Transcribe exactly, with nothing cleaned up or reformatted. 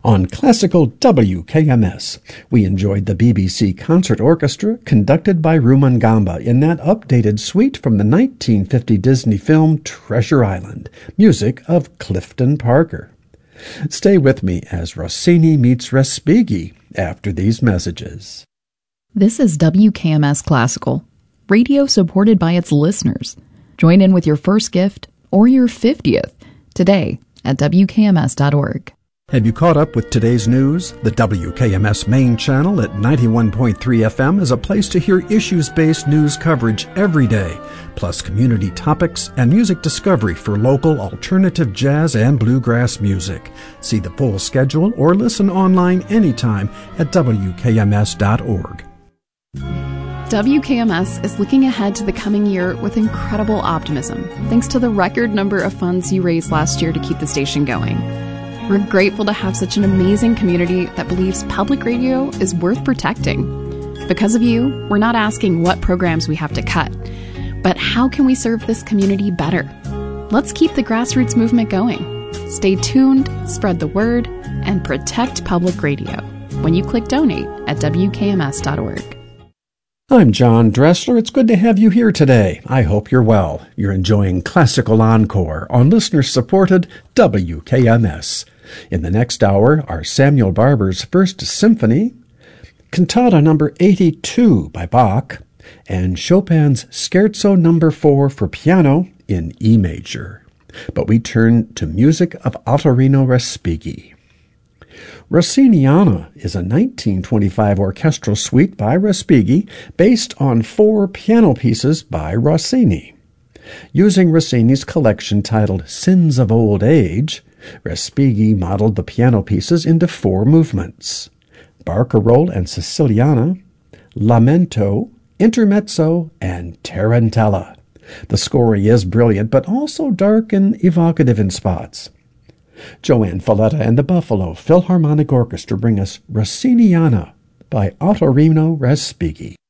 On classical W K M S, we enjoyed the B B C Concert Orchestra conducted by Rumangamba in that updated suite from the nineteen fifty Disney film Treasure Island, music of Clifton Parker. Stay with me as Rossini meets Respighi after these messages. This is W K M S Classical, radio supported by its listeners. Join in with your first gift or your fiftieth today at W K M S dot org. Have you caught up with today's news? The W K M S main channel at ninety-one point three F M is a place to hear issues-based news coverage every day, plus community topics and music discovery for local alternative jazz and bluegrass music. See the full schedule or listen online anytime at W K M S dot org. W K M S is looking ahead to the coming year with incredible optimism, thanks to the record number of funds you raised last year to keep the station going. We're grateful to have such an amazing community that believes public radio is worth protecting. Because of you, we're not asking what programs we have to cut, but how can we serve this community better? Let's keep the grassroots movement going. Stay tuned, spread the word, and protect public radio when you click donate at W K M S dot org. I'm John Dressler. It's good to have you here today. I hope you're well. You're enjoying Classical Encore on listener-supported W K M S. In the next hour are Samuel Barber's First Symphony, Cantata number eighty-two by Bach, and Chopin's Scherzo number four for piano in E major. But we turn to music of Ottorino Respighi. Rossiniana is a nineteen twenty-five orchestral suite by Respighi based on four piano pieces by Rossini. Using Rossini's collection titled Sins of Old Age, Respighi modeled the piano pieces into four movements: Barcarolle and Siciliana, Lamento, Intermezzo, and Tarantella. The score is brilliant, but also dark and evocative in spots. Joanne Falletta and the Buffalo Philharmonic Orchestra bring us Rossiniana by Ottorino Respighi.